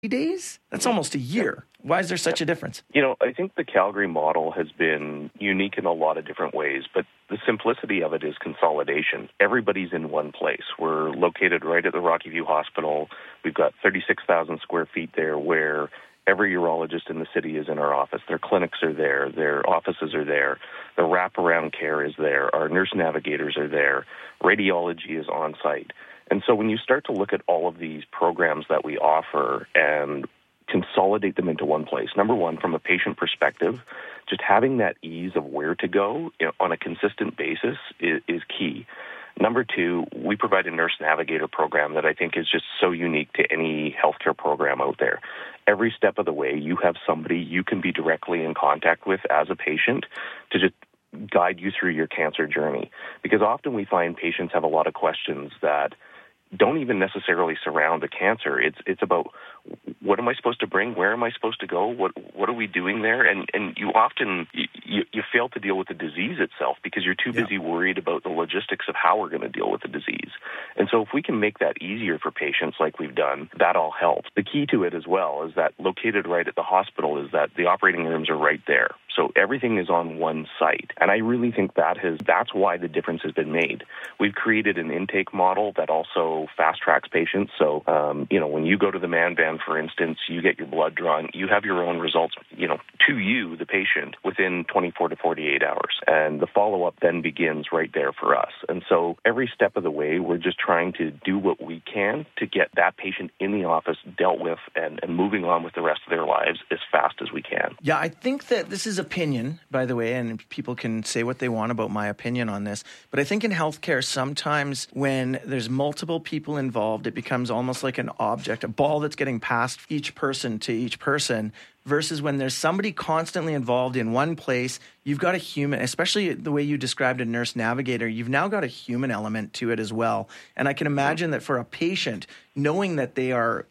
days? That's almost a year. Why is there such a difference? I think the Calgary model has been unique in a lot of different ways, but the simplicity of it is consolidation. Everybody's in one place. We're located right at the Rocky View Hospital. We've got 36,000 square feet there where every urologist in the city is in our office. Their clinics are there. Their offices are there. The wraparound care is there. Our nurse navigators are there. Radiology is on site. And so when you start to look at all of these programs that we offer and consolidate them into one place, number one, from a patient perspective, just having that ease of where to go on a consistent basis is key. Number two, we provide a nurse navigator program that I think is just so unique to any healthcare program out there. Every step of the way, you have somebody you can be directly in contact with as a patient to just guide you through your cancer journey. Because often we find patients have a lot of questions that don't even necessarily surround the cancer. It's about, what am I supposed to bring? Where am I supposed to go? What are we doing there? And you often you fail to deal with the disease itself because you're too busy worried about the logistics of how we're going to deal with the disease. And so if we can make that easier for patients like we've done, that all helps. The key to it as well is that located right at the hospital is that the operating rooms are right there. So everything is on one site. And I really think that's why the difference has been made. We've created an intake model that also fast-tracks patients. So, when you go to the Man-Van, for instance, you get your blood drawn, you have your own results, to you, the patient, within 24 to 48 hours. And the follow-up then begins right there for us. And so every step of the way, we're just trying to do what we can to get that patient in the office dealt with and moving on with the rest of their lives as fast as we can. Yeah, I think that this is opinion, by the way, and people can say what they want about my opinion on this. But I think in healthcare, sometimes when there's multiple people involved, it becomes almost like an object, a ball that's getting passed each person to each person, versus when there's somebody constantly involved in one place, you've got a human, especially the way you described a nurse navigator, you've now got a human element to it as well. And I can imagine that for a patient, knowing that they are,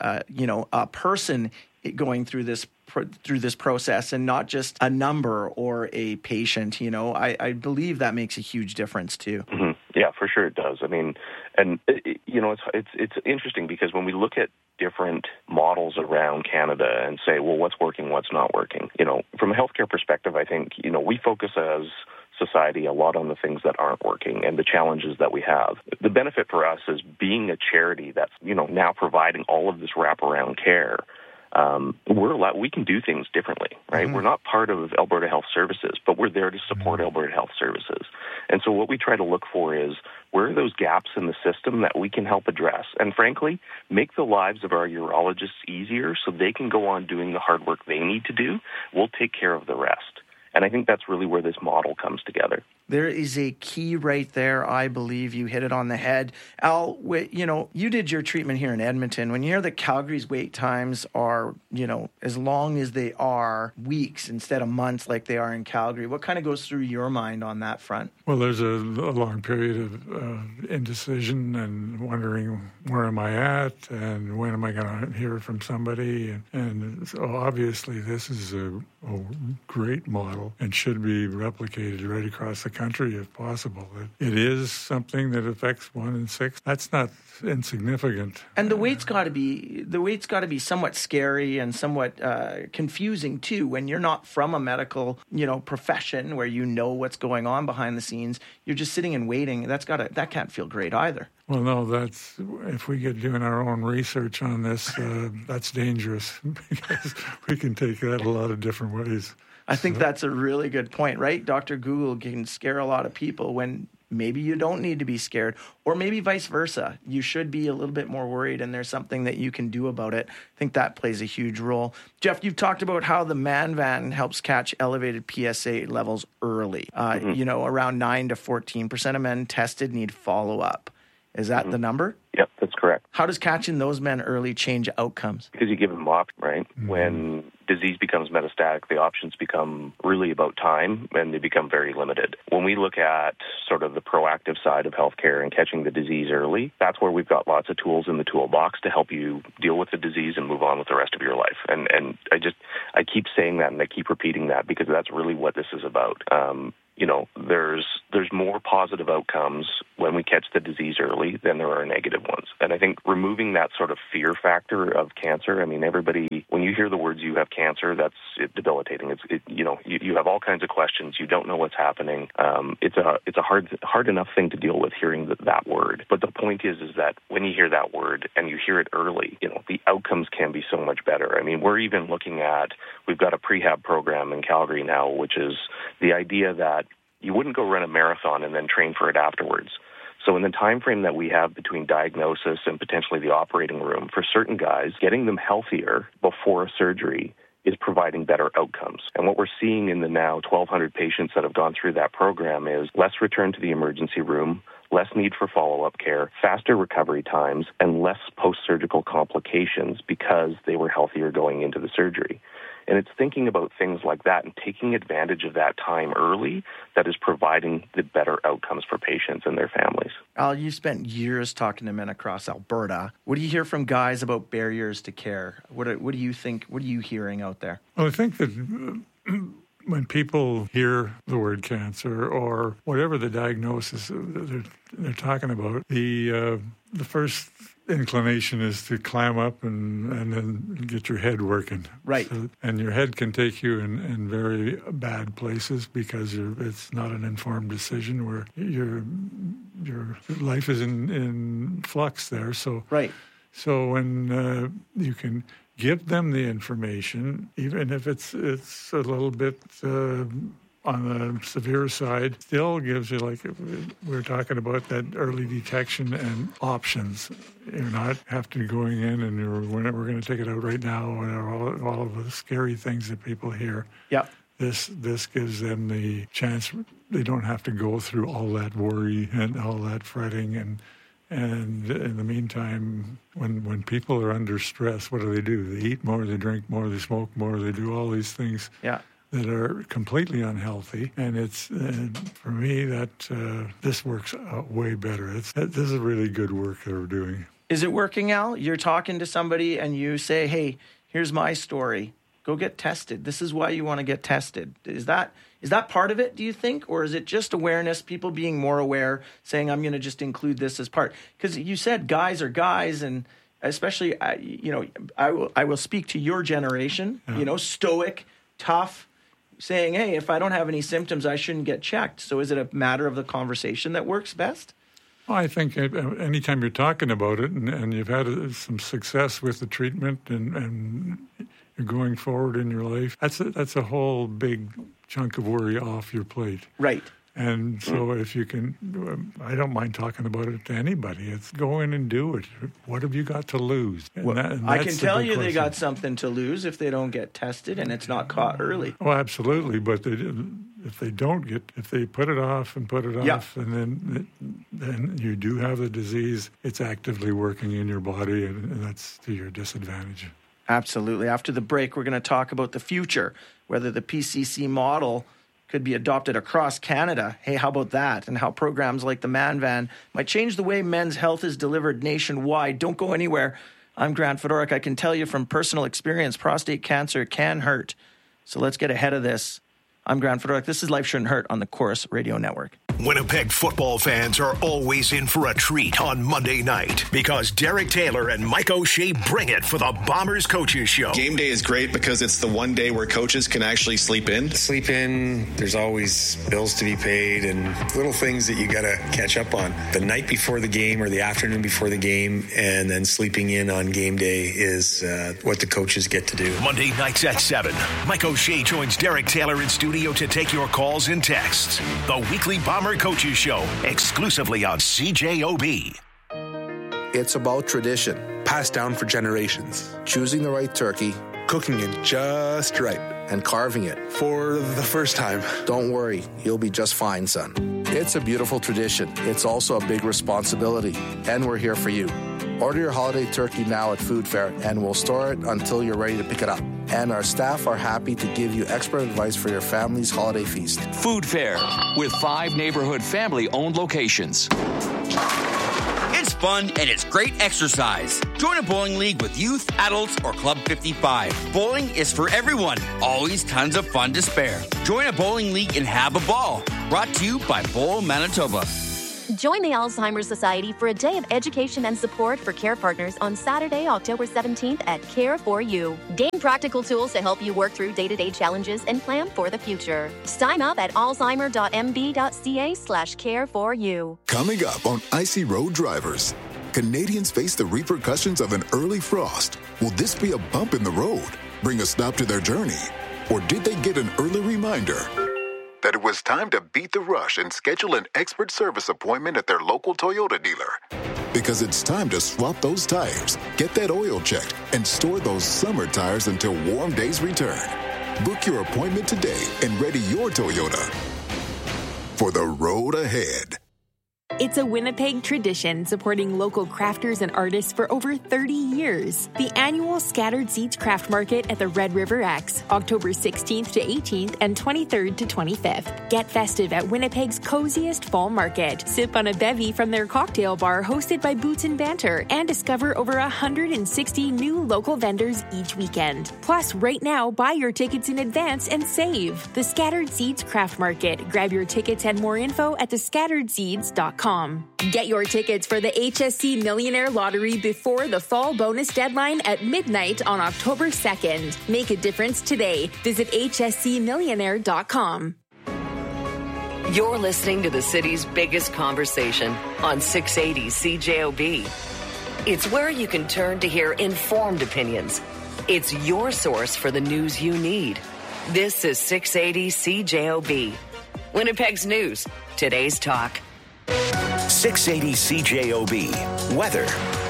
a person going through this process and not just a number or a patient, I believe that makes a huge difference too. Mm-hmm. Yeah, for sure it does. I mean, and it's interesting because when we look at different models around Canada and say, well, what's working, what's not working, from a healthcare perspective, I think, we focus as society a lot on the things that aren't working and the challenges that we have. The benefit for us is being a charity that's, now providing all of this wraparound care. We can do things differently, right? Mm-hmm. We're not part of Alberta Health Services, but we're there to support Alberta Health Services. And so what we try to look for is, where are those gaps in the system that we can help address? And frankly, make the lives of our urologists easier so they can go on doing the hard work they need to do. We'll take care of the rest. And I think that's really where this model comes together. There is a key right there. I believe you hit it on the head. Al, you did your treatment here in Edmonton. When you hear that Calgary's wait times are, as long as they are, weeks instead of months like they are in Calgary, what kind of goes through your mind on that front? Well, there's a long period of indecision and wondering, where am I at and when am I going to hear from somebody? And so obviously this is a great model and should be replicated right across the country if possible. It is something that affects 1 in 6. That's not insignificant. And the wait's got to be somewhat scary and somewhat confusing too when you're not from a medical, profession where you know what's going on behind the scenes. You're just sitting and waiting. That can't feel great either. Well, no, if we get doing our own research on this, that's dangerous because we can take that a lot of different ways. I think that's a really good point, right? Dr. Google can scare a lot of people when maybe you don't need to be scared, or maybe vice versa. You should be a little bit more worried, and there's something that you can do about it. I think that plays a huge role. Jeff, you've talked about how the Man-Van helps catch elevated PSA levels early. Around 9 to 14% of men tested need follow-up. Is that the number? Yep, that's correct. How does catching those men early change outcomes? Because you give them options, right? Mm-hmm. When disease becomes metastatic, the options become really about time, and they become very limited. When we look at sort of the proactive side of healthcare and catching the disease early, that's where we've got lots of tools in the toolbox to help you deal with the disease and move on with the rest of your life. And I keep saying that, and I keep repeating that because that's really what this is about. There's more positive outcomes when we catch the disease early, then there are negative ones. And I think removing that sort of fear factor of cancer, I mean, everybody, when you hear the words "you have cancer," that's debilitating. You have all kinds of questions. You don't know what's happening. It's a hard enough thing to deal with hearing that word. But the point is that when you hear that word and you hear it early, the outcomes can be so much better. I mean, we're even looking at, we've got a prehab program in Calgary now, which is the idea that you wouldn't go run a marathon and then train for it afterwards. So in the time frame that we have between diagnosis and potentially the operating room, for certain guys, getting them healthier before surgery is providing better outcomes. And what we're seeing in the now 1,200 patients that have gone through that program is less return to the emergency room, less need for follow-up care, faster recovery times, and less post-surgical complications because they were healthier going into the surgery. And it's thinking about things like that and taking advantage of that time early that is providing the better outcomes for patients and their families. Al, you spent years talking to men across Alberta. What do you hear from guys about barriers to care? What do you think? What are you hearing out there? Well, I think that when people hear the word cancer or whatever the diagnosis they're talking about, the first inclination is to clam up and then get your head working. Right. And your head can take you in very bad places because it's not an informed decision where your life is in flux there. So right. So when you can give them the information, even if it's a little bit on the severe side, still gives you, like we're talking about, that early detection and options. You're not have to going in and we're going to take it out right now, or all of the scary things that people hear. Yeah. This gives them the chance. They don't have to go through all that worry and all that fretting. And in the meantime, when people are under stress, what do? They eat more, they drink more, they smoke more, they do all these things. Yeah. That are completely unhealthy, and it's for me that this works way better. This is really good work that we're doing. Is it working, Al? You're talking to somebody and you say, "Hey, here's my story. Go get tested. This is why you want to get tested." Is that part of it, do you think, or is it just awareness? People being more aware, saying, "I'm going to just include this as part." Because you said guys are guys, and especially I will speak to your generation. Yeah. Stoic, tough. Saying, hey, if I don't have any symptoms, I shouldn't get checked. So is it a matter of the conversation that works best? Well, I think anytime you're talking about it and you've had some success with the treatment and you're going forward in your life, that's a whole big chunk of worry off your plate. Right. And so if you can, I don't mind talking about it to anybody. It's go in and do it. What have you got to lose? I can tell you they got something to lose if they don't get tested and it's not caught early. Oh, absolutely. But if they put it off and put it off, and then you do have the disease, it's actively working in your body, and that's to your disadvantage. Absolutely. After the break, we're going to talk about the future, whether the PCC model could be adopted across Canada. Hey, how about that? And how programs like the Man Van might change the way men's health is delivered nationwide. Don't go anywhere. I'm Grant Fedoruk. I can tell you from personal experience, prostate cancer can hurt. So let's get ahead of this. I'm Grant Fedoruk. This is Life Shouldn't Hurt on the Chorus Radio Network. Winnipeg football fans are always in for a treat on Monday night because Derek Taylor and Mike O'Shea bring it for the Bombers Coaches Show. Game day is great because it's the one day where coaches can actually sleep in. There's always bills to be paid and little things that you got to catch up on. The night before the game or the afternoon before the game and then sleeping in on game day is what the coaches get to do. Monday nights at 7, Mike O'Shea joins Derek Taylor in studio to take your calls and texts. The weekly Bomber Coaches Show, exclusively on CJOB. It's about tradition. Passed down for generations. Choosing the right turkey. Cooking it just right. And carving it. For the first time. Don't worry, you'll be just fine, son. It's a beautiful tradition. It's also a big responsibility. And we're here for you. Order your holiday turkey now at Food Fair, and we'll store it until you're ready to pick it up. And our staff are happy to give you expert advice for your family's holiday feast. Food Fair, with 5 neighborhood family-owned locations. It's fun and it's great exercise. Join a bowling league with youth, adults, or Club 55. Bowling is for everyone. Always tons of fun to spare. Join a bowling league and have a ball. Brought to you by Bowl Manitoba. Join the Alzheimer's Society for a day of education and support for care partners on Saturday, October 17th at Care4You. Gain practical tools to help you work through day-to-day challenges and plan for the future. Sign up at alzheimer.mb.ca/care4you. Coming up on Icy Road Drivers, Canadians face the repercussions of an early frost. Will this be a bump in the road, bring a stop to their journey? Or did they get an early reminder that it was time to beat the rush and schedule an expert service appointment at their local Toyota dealer? Because it's time to swap those tires, get that oil checked, and store those summer tires until warm days return. Book your appointment today and ready your Toyota for the road ahead. It's a Winnipeg tradition supporting local crafters and artists for over 30 years. The annual Scattered Seeds Craft Market at the Red River X, October 16th to 18th and 23rd to 25th. Get festive at Winnipeg's coziest fall market. Sip on a bevy from their cocktail bar hosted by Boots and Banter and discover over 160 new local vendors each weekend. Plus, right now, buy your tickets in advance and save. The Scattered Seeds Craft Market. Grab your tickets and more info at thescatteredseeds.com. Get your tickets for the HSC Millionaire Lottery before the fall bonus deadline at midnight on October 2nd. Make a difference today. Visit hscmillionaire.com. You're listening to the city's biggest conversation on 680 CJOB. It's where you can turn to hear informed opinions. It's your source for the news you need. This is 680 CJOB. Winnipeg's news, today's talk. 680 CJOB. Weather.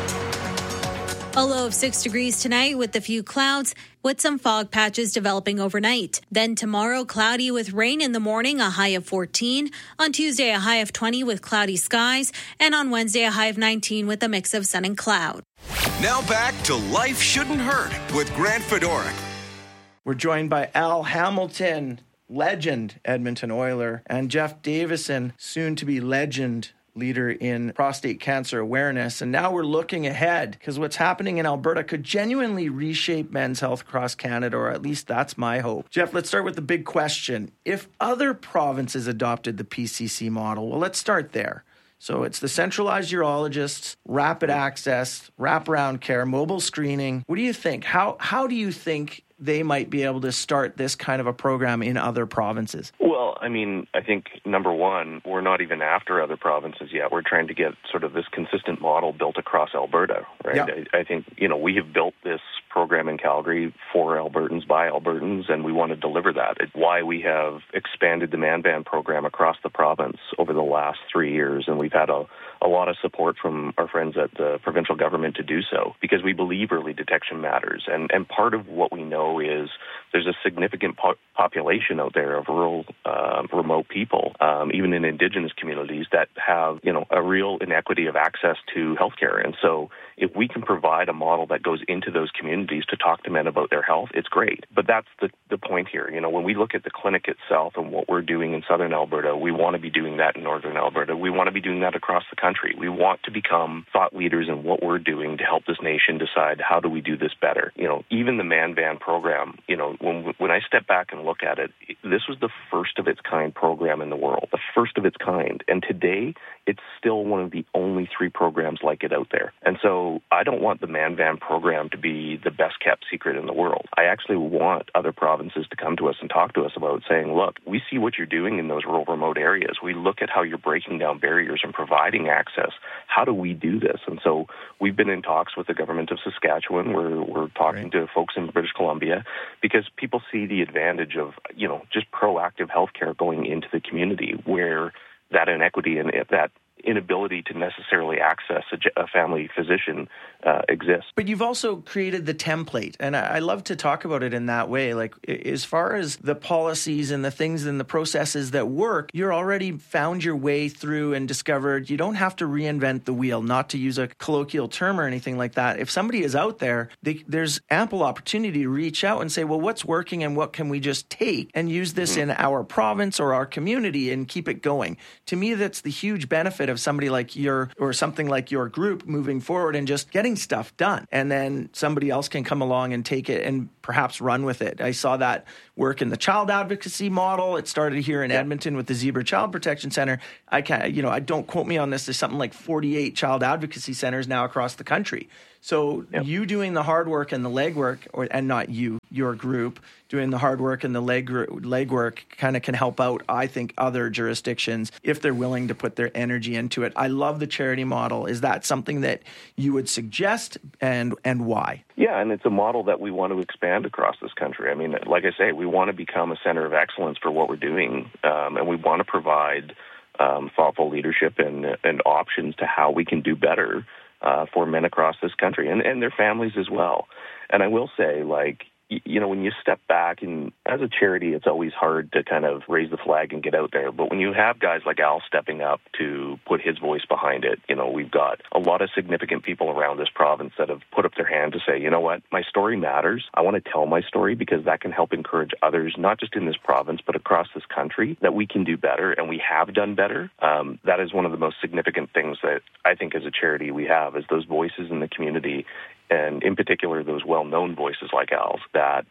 A low of 6 degrees tonight with a few clouds, with some fog patches developing overnight. Then tomorrow, cloudy with rain in the morning, a high of 14. On Tuesday, a high of 20 with cloudy skies. And on Wednesday, a high of 19 with a mix of sun and cloud. Now back to Life Shouldn't Hurt with Grant Fedoruk. We're joined by Al Hamilton, legend Edmonton Oiler, and Jeff Davison, soon-to-be legend leader in prostate cancer awareness. And now we're looking ahead, because what's happening in Alberta could genuinely reshape men's health across Canada, or at least that's my hope. Jeff, let's start with the big question. If other provinces adopted the PCC model, well, let's start there. So it's the centralized urologists, rapid access, wraparound care, mobile screening. What do you think? How do you think they might be able to start this kind of a program in other provinces? Well, I mean, I think, number one, we're not even after other provinces yet. We're trying to get sort of this consistent model built across Alberta, right? Yeah. I think, we have built this program in Calgary for Albertans by Albertans, and we want to deliver that. It's why we have expanded the Man-Band program across the province over the last 3 years, and we've had a lot of support from our friends at the provincial government to do so, because we believe early detection matters. And part of what we know is there's a significant population out there of rural, remote people, even in Indigenous communities, that have, a real inequity of access to healthcare. And so if we can provide a model that goes into those communities to talk to men about their health, it's great. But that's the point here. When we look at the clinic itself and what we're doing in southern Alberta, we want to be doing that in northern Alberta. We want to be doing that across the country. We want to become thought leaders in what we're doing to help this nation decide how do we do this better. Even the Man-Band program, when I step back and look at it, this was the first of its kind program in the world, the first of its kind. And today, it's still one of the only 3 programs like it out there. And so I don't want the Man-Band program to be the best kept secret in the world. I actually want other provinces to come to us and talk to us about saying, look, we see what you're doing in those rural remote areas. We look at how you're breaking down barriers and providing access. How do we do this? And so we've been in talks with the government of Saskatchewan. We're talking to folks in British Columbia, because people see the advantage of, just proactive healthcare going into the community, where that inequity and that inability to necessarily access a family physician exists. But you've also created the template, and I love to talk about it in that way. Like, as far as the policies and the things and the processes that work, you're already found your way through and discovered you don't have to reinvent the wheel, not to use a colloquial term or anything like that. If somebody is out there, there's ample opportunity to reach out and say, well, what's working and what can we just take and use this in our province or our community and keep it going? To me, that's the huge benefit of somebody like something like your group moving forward and just getting stuff done. And then somebody else can come along and take it and perhaps run with it. I saw that work in the child advocacy model. It started here in Edmonton with the Zebra Child Protection Center. I don't quote me on this. There's something like 48 child advocacy centers now across the country. So you doing the hard work and the legwork, and not you, your group, doing the hard work and the legwork kind of can help out, I think, other jurisdictions if they're willing to put their energy into it. I love the charity model. Is that something that you would suggest, and why? Yeah, and it's a model that we want to expand across this country. I mean, like I say, we want to become a center of excellence for what we're doing, and we want to provide thoughtful leadership and options to how we can do better for men across this country and their families as well. And I will say, when you step back, and as a charity, it's always hard to kind of raise the flag and get out there. But when you have guys like Al stepping up to put his voice behind it, we've got a lot of significant people around this province that have put up their hand to say, you know what, my story matters. I want to tell my story because that can help encourage others, not just in this province, but across this country, that we can do better, and we have done better. That is one of the most significant things that I think as a charity we have, is those voices in the community, and in particular those well-known voices like Al's that,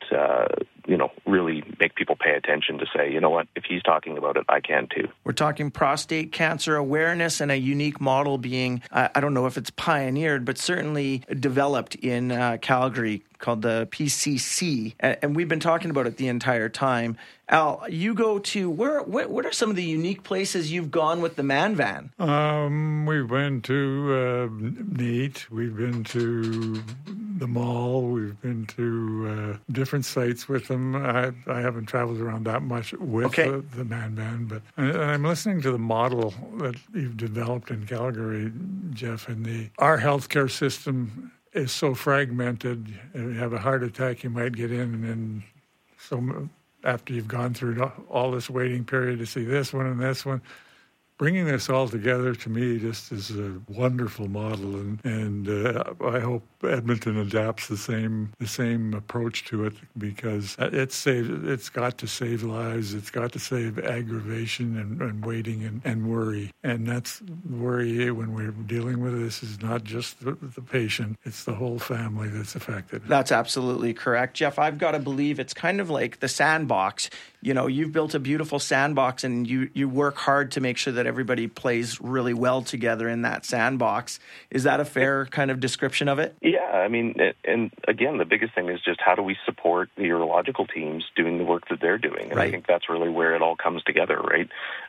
really make people pay attention to say, you know what, if he's talking about it, I can too. We're talking prostate cancer awareness and a unique model being, I don't know if it's pioneered, but certainly developed in Calgary, called the PCC. And we've been talking about it the entire time. Al, you go to, what are some of the unique places you've gone with the Man Van? We went to NEAT. We've been to the mall. We've been to different sites with them. I haven't traveled around that much with the Man Van, but I'm listening to the model that you've developed in Calgary, Jeff, and our healthcare system is so fragmented. If you have a heart attack, you might get in, and so after you've gone through all this waiting period to see this one and this one, bringing this all together to me just is a wonderful model, and I hope Edmonton adapts the same approach to it, because it's got to save lives, it's got to save aggravation and waiting and worry, and that's worry when we're dealing with this is not just the patient, it's the whole family that's affected. That's absolutely correct, Jeff. I've got to believe it's kind of like the sandbox. You've built a beautiful sandbox, and you work hard to make sure that everybody plays really well together in that sandbox. Is that a fair kind of description of it? Yeah, I mean, and again, the biggest thing is just how do we support the urological teams doing the work that they're doing? And I think that's really where it all comes together, right?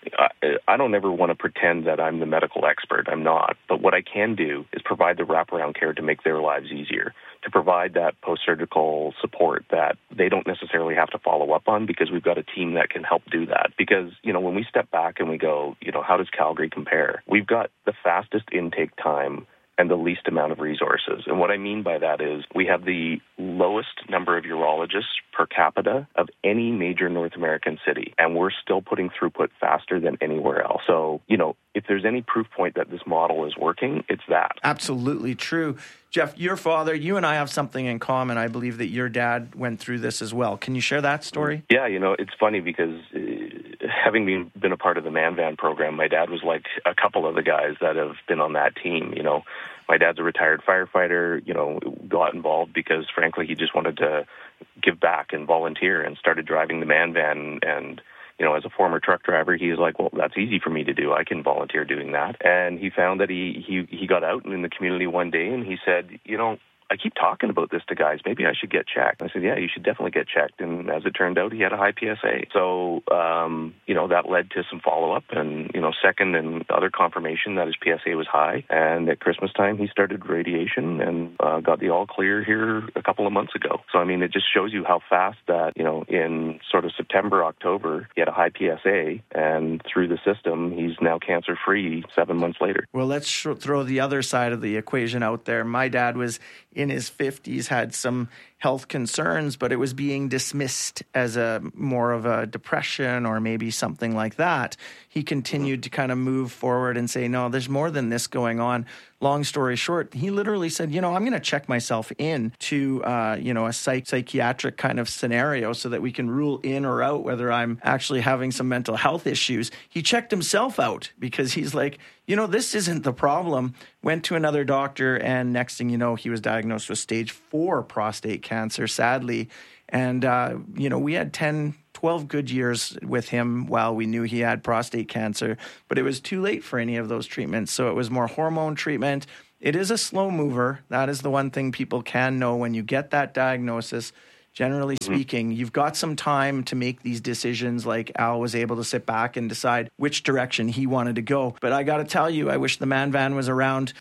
I don't ever want to pretend that I'm the medical expert. I'm not. But what I can do is provide the wraparound care to make their lives easier, to provide that post-surgical support that they don't necessarily have to follow up on, because we've got a team that can help do that. Because, when we step back and we go, how does Calgary compare? We've got the fastest intake time and the least amount of resources. And what I mean by that is we have the lowest number of urologists per capita of any major North American city, and we're still putting throughput faster than anywhere else. So, if there's any proof point that this model is working, it's that. Absolutely true. Jeff, your father, you and I have something in common. I believe that your dad went through this as well. Can you share that story? Yeah, it's funny because having been a part of the Man Van program, my dad was like a couple of the guys that have been on that team. My dad's a retired firefighter, got involved because, frankly, he just wanted to give back and volunteer, and started driving the Man Van. And as a former truck driver, he was like, well, that's easy for me to do. I can volunteer doing that. And he found that he got out in the community one day, and he said, I keep talking about this to guys. Maybe I should get checked. I said, yeah, you should definitely get checked. And as it turned out, he had a high PSA. So, that led to some follow-up and, second and other confirmation that his PSA was high. And at Christmas time, he started radiation and got the all clear here a couple of months ago. So, it just shows you how fast that, in sort of September, October, he had a high PSA. And through the system, he's now cancer-free 7 months later. Well, let's throw the other side of the equation out there. My dad was in his 50s, had some health concerns, but it was being dismissed as a more of a depression or maybe something like that. He continued to kind of move forward and say, no, there's more than this going on. Long story short, he literally said, I'm going to check myself in to, a psychiatric kind of scenario so that we can rule in or out whether I'm actually having some mental health issues. He checked himself out because he's like, this isn't the problem. Went to another doctor, and next thing you know, he was diagnosed with stage 4 prostate cancer, sadly. And, we had 12 good years with him while we knew he had prostate cancer, but it was too late for any of those treatments. So it was more hormone treatment. It is a slow mover. That is the one thing people can know when you get that diagnosis. Generally speaking, you've got some time to make these decisions. Like Al was able to sit back and decide which direction he wanted to go. But I got to tell you, I wish the Man Van was around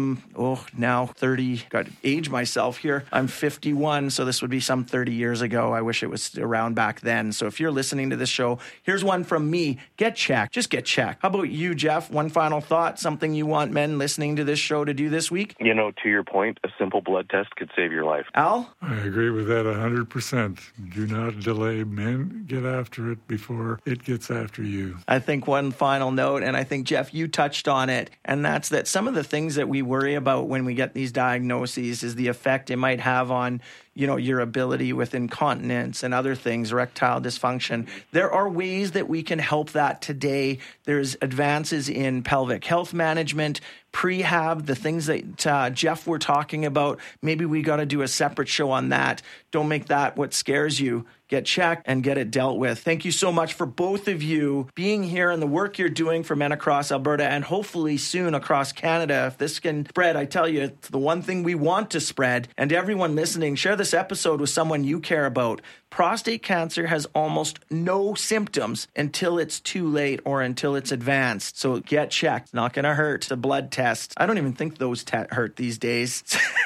now 30, got to age myself here. I'm 51, so this would be some 30 years ago. I wish it was around back then. So if you're listening to this show, here's one from me. Get checked. Just get checked. How about you, Jeff? One final thought, something you want men listening to this show to do this week? To your point, a simple blood test could save your life. Al? I agree with that 100%. Do not delay. Men, get after it before it gets after you. I think one final note, and I think, Jeff, you touched on it, and that's that some of the things that we worry about when we get these diagnoses is the effect it might have on your ability with incontinence and other things, erectile dysfunction. There are ways that we can help that today. There's advances in pelvic health management, prehab, the things that Jeff were talking about. Maybe we got to do a separate show on that. Don't make that what scares you. Get checked and get it dealt with. Thank you so much for both of you being here and the work you're doing for men across Alberta and hopefully soon across Canada. If this can spread, I tell you, it's the one thing we want to spread. And to everyone listening, share this episode with someone you care about. Prostate cancer has almost no symptoms until it's too late or until it's advanced. So get checked. It's not going to hurt. The blood test. I don't even think those hurt these days.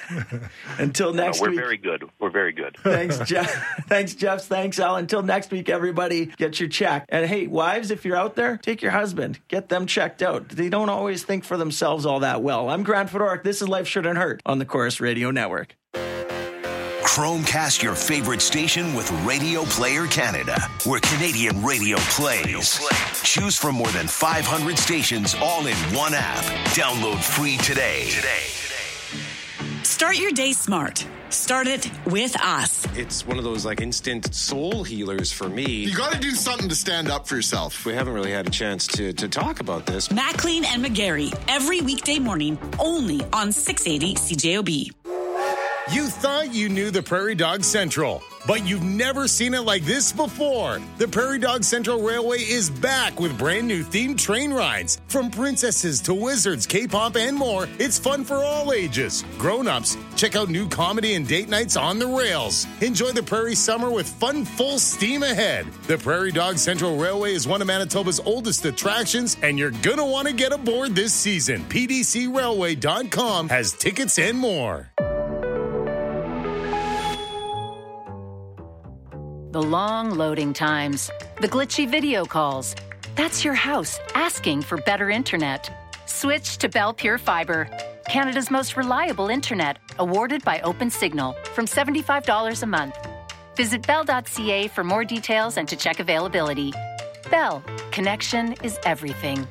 Until next week. We're very good. We're very good. Thanks, Jeff. Thanks, Jeff. Thanks, Al. Until next week, everybody, get your check. And hey, wives, if you're out there, take your husband. Get them checked out. They don't always think for themselves all that well. I'm Grant Fedoruk. This is Life Shouldn't Hurt on the Chorus Radio Network. Chromecast your favorite station with Radio Player Canada, where Canadian radio plays. Choose from more than 500 stations all in one app. Download free today. Start your day smart. Start it with us. It's one of those instant soul healers for me. You got to do something to stand up for yourself. We haven't really had a chance to talk about this. Maclean and McGarry, every weekday morning, only on 680 CJOB. You thought you knew the Prairie Dog Central, but you've never seen it like this before. The Prairie Dog Central Railway is back with brand new themed train rides. From princesses to wizards, K-pop, and more, it's fun for all ages. Grown-ups, check out new comedy and date nights on the rails. Enjoy the Prairie summer with fun full steam ahead. The Prairie Dog Central Railway is one of Manitoba's oldest attractions, and you're gonna want to get aboard this season. PDCRailway.com has tickets and more. The long loading times, the glitchy video calls. That's your house asking for better internet. Switch to Bell Pure Fiber, Canada's most reliable internet, awarded by OpenSignal, from $75 a month. Visit bell.ca for more details and to check availability. Bell, connection is everything.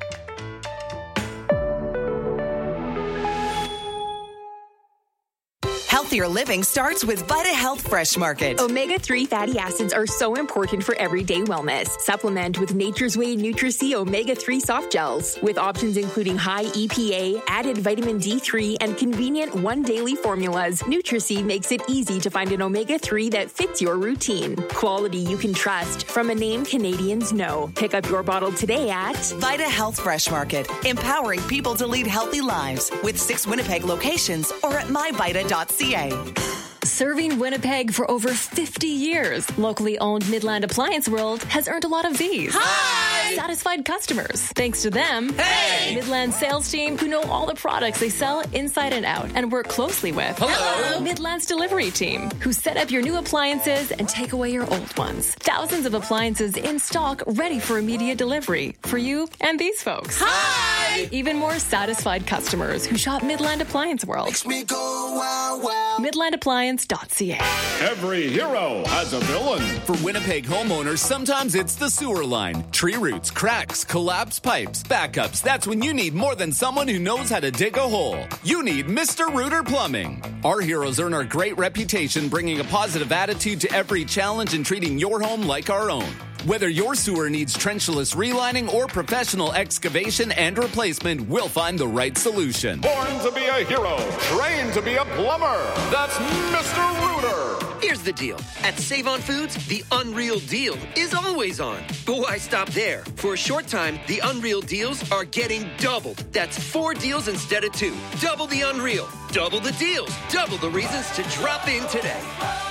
Healthier living starts with Vita Health Fresh Market. Omega-3 fatty acids are so important for everyday wellness. Supplement with Nature's Way Nutri-C Omega-3 soft gels. With options including high EPA, added vitamin D3, and convenient one daily formulas, Nutri-C makes it easy to find an omega-3 that fits your routine. Quality you can trust from a name Canadians know. Pick up your bottle today at Vita Health Fresh Market, empowering people to lead healthy lives with 6 Winnipeg locations or at myvita.ca. Serving Winnipeg for over 50 years, locally owned Midland Appliance World has earned a lot of these. Hi! Satisfied customers. Thanks to them, hey! Midland sales team who know all the products they sell inside and out and work closely with. Hello! Midland's delivery team who set up your new appliances and take away your old ones. Thousands of appliances in stock ready for immediate delivery for you and these folks. Hi! Even more satisfied customers who shop Midland Appliance World. Makes me go wow, wow. MidlandAppliance.ca. Every hero has a villain. For Winnipeg homeowners, sometimes it's the sewer line. Tree roots, cracks, collapsed pipes, backups. That's when you need more than someone who knows how to dig a hole. You need Mr. Rooter Plumbing. Our heroes earn our great reputation, bringing a positive attitude to every challenge and treating your home like our own. Whether your sewer needs trenchless relining or professional excavation and replacement, we'll find the right solution. Born to be a hero, trained to be a plumber. That's Mr. Rooter. Here's the deal. At Save-On Foods, the Unreal Deal is always on. But why stop there? For a short time, the Unreal Deals are getting doubled. That's 4 deals instead of 2. Double the unreal. Double the deals. Double the reasons to drop in today.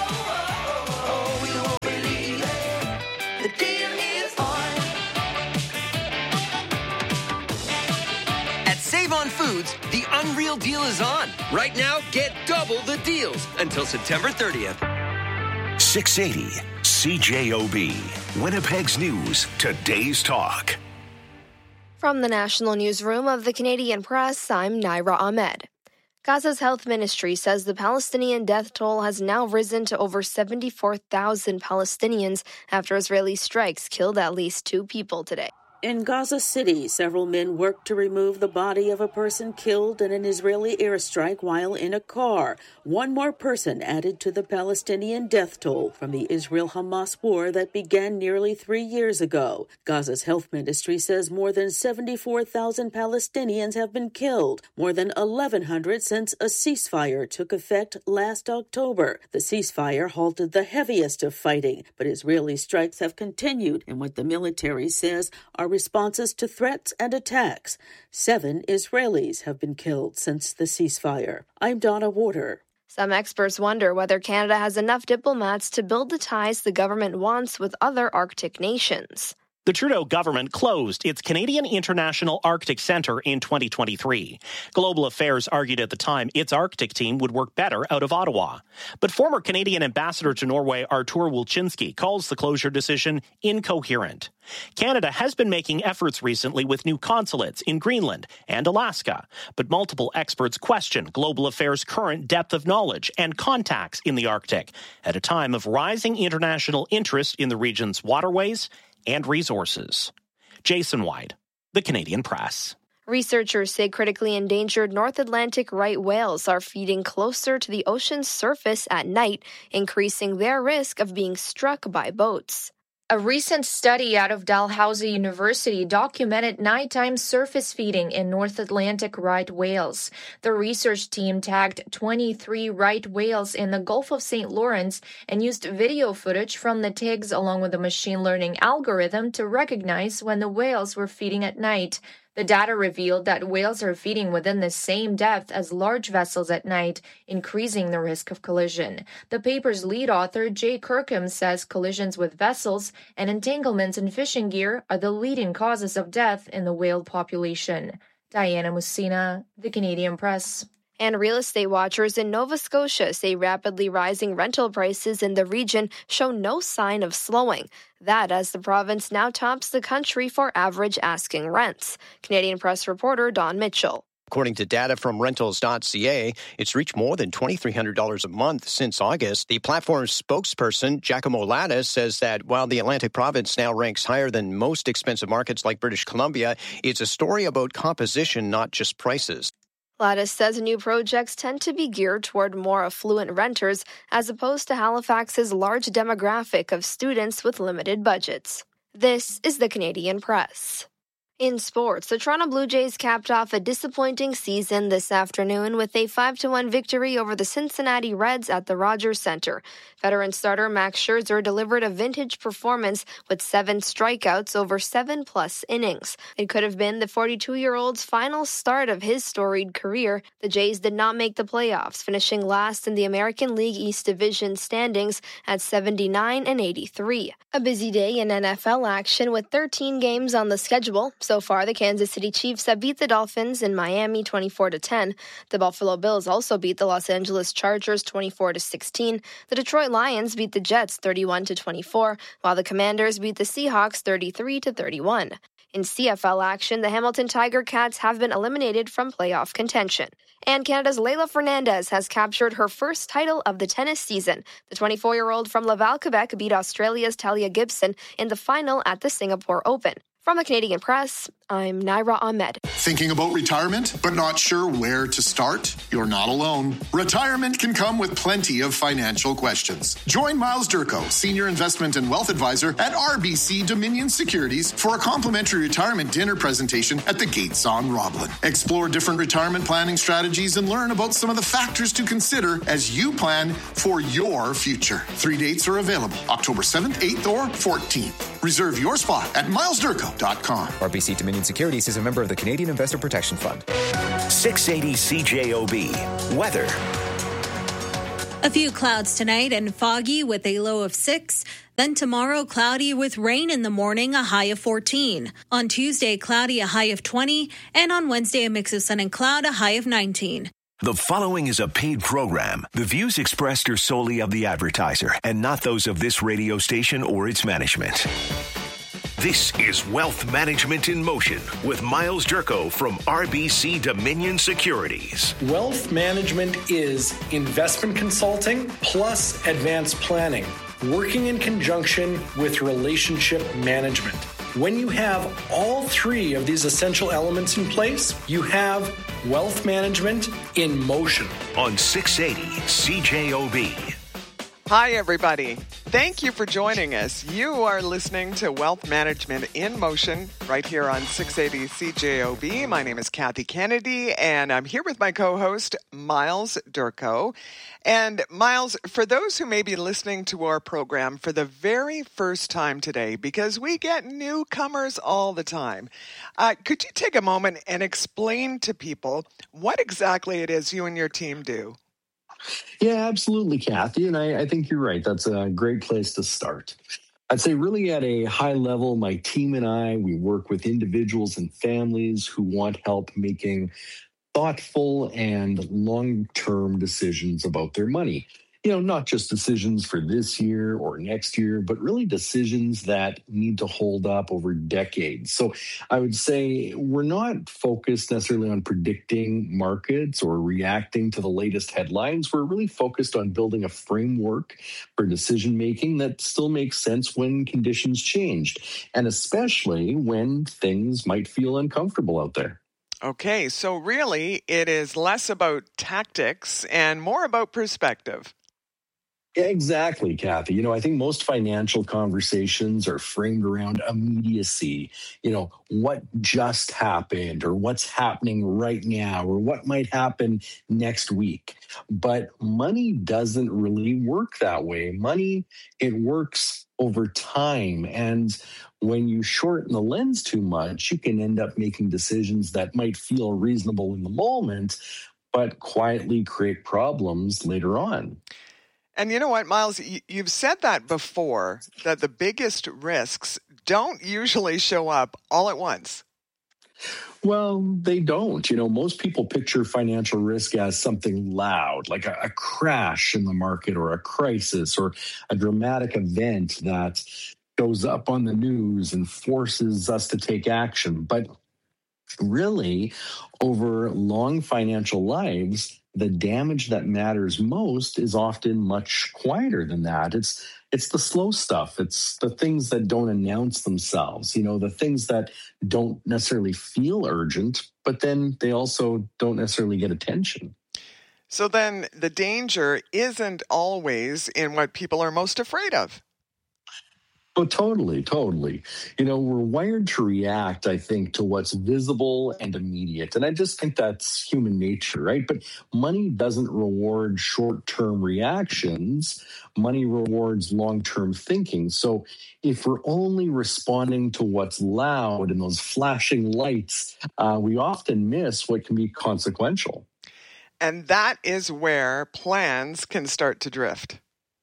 The deal is on. At Save-On Foods, the Unreal Deal is on. Right now, get double the deals until September 30th. 680 CJOB. Winnipeg's News. Today's Talk. From the National Newsroom of the Canadian Press, I'm Naira Ahmed. Gaza's health ministry says the Palestinian death toll has now risen to over 74,000 Palestinians after Israeli strikes killed at least 2 people today. In Gaza City, several men worked to remove the body of a person killed in an Israeli airstrike while in a car. 1 more person added to the Palestinian death toll from the Israel-Hamas war that began nearly 3 years ago. Gaza's health ministry says more than 74,000 Palestinians have been killed, more than 1,100 since a ceasefire took effect last October. The ceasefire halted the heaviest of fighting, but Israeli strikes have continued in what the military says are responses to threats and attacks. 7 Israelis have been killed since the ceasefire. I'm Donna Warder. Some experts wonder whether Canada has enough diplomats to build the ties the government wants with other Arctic nations. The Trudeau government closed its Canadian International Arctic Centre in 2023. Global Affairs argued at the time its Arctic team would work better out of Ottawa. But former Canadian ambassador to Norway Artur Wolczynski calls the closure decision incoherent. Canada has been making efforts recently with new consulates in Greenland and Alaska, but multiple experts question Global Affairs' current depth of knowledge and contacts in the Arctic at a time of rising international interest in the region's waterways and resources. Jason White, The Canadian Press. Researchers say critically endangered North Atlantic right whales are feeding closer to the ocean's surface at night, increasing their risk of being struck by boats. A recent study out of Dalhousie University documented nighttime surface feeding in North Atlantic right whales. The research team tagged 23 right whales in the Gulf of St. Lawrence and used video footage from the TIGs along with a machine learning algorithm to recognize when the whales were feeding at night. The data revealed that whales are feeding within the same depth as large vessels at night, increasing the risk of collision. The paper's lead author, Jay Kirkham, says collisions with vessels and entanglements in fishing gear are the leading causes of death in the whale population. Diana Musina, The Canadian Press. And real estate watchers in Nova Scotia say rapidly rising rental prices in the region show no sign of slowing. That as the province now tops the country for average asking rents. Canadian Press reporter Don Mitchell. According to data from rentals.ca, it's reached more than $2,300 a month since August. The platform's spokesperson, Giacomo Lattis, says that while the Atlantic province now ranks higher than most expensive markets like British Columbia, it's a story about composition, not just prices. Lattis says new projects tend to be geared toward more affluent renters as opposed to Halifax's large demographic of students with limited budgets. This is the Canadian Press. In sports, the Toronto Blue Jays capped off a disappointing season this afternoon with a 5-1 victory over the Cincinnati Reds at the Rogers Centre. Veteran starter Max Scherzer delivered a vintage performance with 7 strikeouts over 7+ innings. It could have been the 42-year-old's final start of his storied career. The Jays did not make the playoffs, finishing last in the American League East Division standings at 79-83. A busy day in NFL action with 13 games on the schedule. So far, the Kansas City Chiefs have beat the Dolphins in Miami 24-10. The Buffalo Bills also beat the Los Angeles Chargers 24-16. The Detroit Lions beat the Jets 31-24, while the Commanders beat the Seahawks 33-31. In CFL action, the Hamilton Tiger Cats have been eliminated from playoff contention. And Canada's Leylah Fernandez has captured her first title of the tennis season. The 24-year-old from Laval, Quebec beat Australia's Talia Gibson in the final at the Singapore Open. From the Canadian Press, I'm Naira Ahmed. Thinking about retirement, but not sure where to start? You're not alone. Retirement can come with plenty of financial questions. Join Miles Durko, Senior Investment and Wealth Advisor at RBC Dominion Securities for a complimentary retirement dinner presentation at the Gates on Roblin. Explore different retirement planning strategies and learn about some of the factors to consider as you plan for your future. 3 dates are available, October 7th, 8th, or 14th. Reserve your spot at milesdurko.com. RBC Dominion Securities is a member of the Canadian Investor Protection Fund. 680 CJOB. Weather. A few clouds tonight and foggy with a low of 6. Then tomorrow, cloudy with rain in the morning, a high of 14. On Tuesday, cloudy, a high of 20. And on Wednesday, a mix of sun and cloud, a high of 19. The following is a paid program. The views expressed are solely of the advertiser and not those of this radio station or its management. This is Wealth Management in Motion with Miles Durko from RBC Dominion Securities. Wealth management is investment consulting plus advanced planning, working in conjunction with relationship management. When you have all three of these essential elements in place, you have wealth management in motion. On 680 CJOB. Hi, everybody. Thank you for joining us. You are listening to Wealth Management in Motion right here on 680 CJOB. My name is Kathy Kennedy, and I'm here with my co-host, Miles Durko. And Miles, for those who may be listening to our program for the very first time today, because we get newcomers all the time, could you take a moment and explain to people what exactly it is you and your team do? Yeah, absolutely, Kathy. And I think you're right. That's a great place to start. I'd say really at a high level, my team and I, we work with individuals and families who want help making thoughtful and long-term decisions about their money. You know, not just decisions for this year or next year, but really decisions that need to hold up over decades. So I would say we're not focused necessarily on predicting markets or reacting to the latest headlines. We're really focused on building a framework for decision making that still makes sense when conditions changed, and especially when things might feel uncomfortable out there. Okay, so really it is less about tactics and more about perspective. Yeah, exactly, Kathy. You know, I think most financial conversations are framed around immediacy. You know, what just happened or what's happening right now or what might happen next week. But money doesn't really work that way. Money, it works over time. And when you shorten the lens too much, you can end up making decisions that might feel reasonable in the moment, but quietly create problems later on. And you know what, Miles, you've said that before, that the biggest risks don't usually show up all at once. Well, they don't. You know, most people picture financial risk as something loud, like a crash in the market or a crisis or a dramatic event that goes up on the news and forces us to take action. But really, over long financial lives, the damage that matters most is often much quieter than that. It's the slow stuff. It's the things that don't announce themselves, you know, the things that don't necessarily feel urgent, but then they also don't necessarily get attention. So then the danger isn't always in what people are most afraid of. Oh, totally. You know, we're wired to react, I think, to what's visible and immediate. And I just think that's human nature, right? But money doesn't reward short-term reactions. Money rewards long-term thinking. So if we're only responding to what's loud and those flashing lights, we often miss what can be consequential. And that is where plans can start to drift.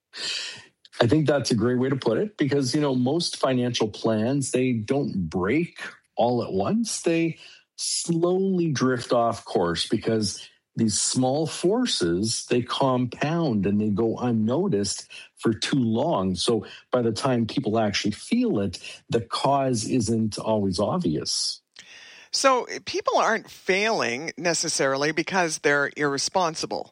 I think that's a great way to put it because, you know, most financial plans, they don't break all at once. They slowly drift off course because these small forces, they compound and they go unnoticed for too long. So by the time people actually feel it, the cause isn't always obvious. So people aren't failing necessarily because they're irresponsible.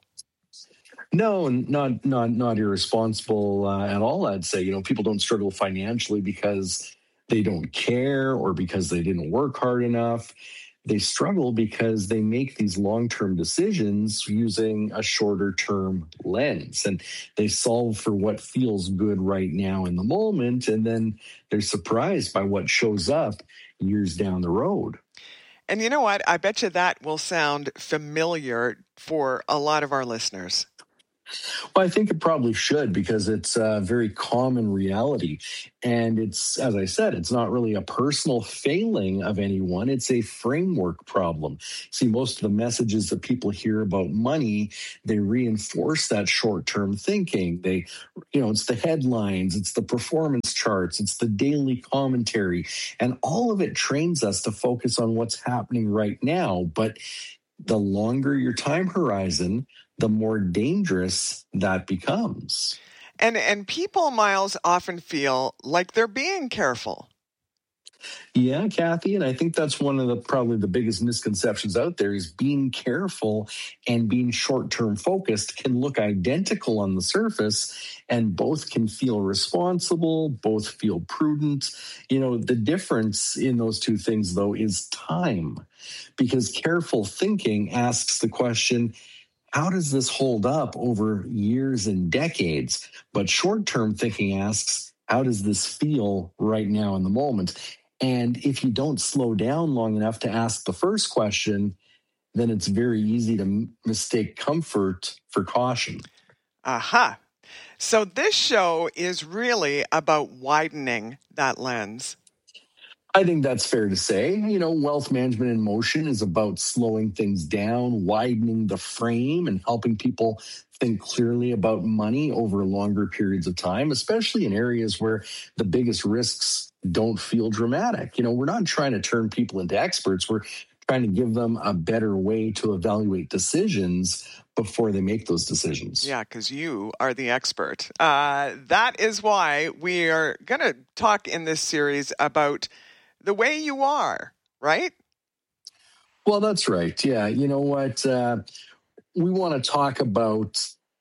No, not irresponsible at all. I'd say, people don't struggle financially because they don't care or because they didn't work hard enough. They struggle because they make these long-term decisions using a shorter-term lens, and they solve for what feels good right now in the moment, and then they're surprised by what shows up years down the road. And you know what? I bet you that will sound familiar for a lot of our listeners. Well, I think it probably should, because it's a very common reality. And it's, as I said, it's not really a personal failing of anyone. It's a framework problem. See, most of the messages that people hear about money, they reinforce that short-term thinking. It's the headlines, it's the performance charts, it's the daily commentary, and all of it trains us to focus on what's happening right now. But the longer your time horizon, the more dangerous that becomes. And people, Miles, often feel like they're being careful. Yeah, Kathy, and I think that's one of probably the biggest misconceptions out there is being careful and being short-term focused can look identical on the surface, and both can feel responsible, both feel prudent. The difference in those two things, though, is time, because careful thinking asks the question, how does this hold up over years and decades? But short-term thinking asks, how does this feel right now in the moment? And if you don't slow down long enough to ask the first question, then it's very easy to mistake comfort for caution. Aha. So this show is really about widening that lens. I think that's fair to say. Wealth Management in Motion is about slowing things down, widening the frame, and helping people think clearly about money over longer periods of time, especially in areas where the biggest risks don't feel dramatic. We're not trying to turn people into experts. We're trying to give them a better way to evaluate decisions before they make those decisions. Yeah, because you are the expert. That is why we are going to talk in this series about the way you are, right? Well, that's right. Yeah. You know what? We want to talk about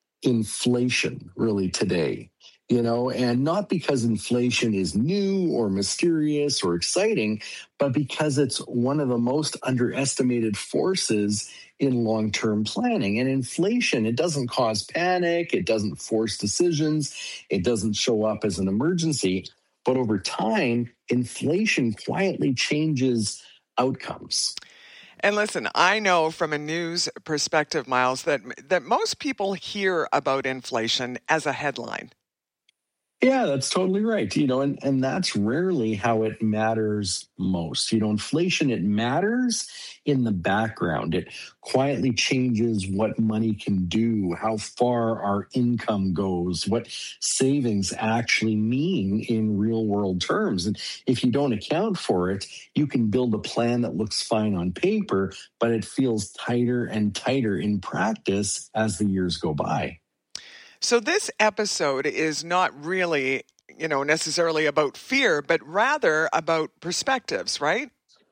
inflation really today, and not because inflation is new or mysterious or exciting, but because it's one of the most underestimated forces in long-term planning. And inflation, it doesn't cause panic. It doesn't force decisions. It doesn't show up as an emergency. But over time, inflation quietly changes outcomes. And listen, I know from a news perspective, Miles, that most people hear about inflation as a headline. Yeah, that's totally right. And that's rarely how it matters most. Inflation, it matters in the background. It quietly changes what money can do, how far our income goes, what savings actually mean in real world terms. And if you don't account for it, you can build a plan that looks fine on paper, but it feels tighter and tighter in practice as the years go by. So this episode is not really, necessarily about fear, but rather about perspectives, right?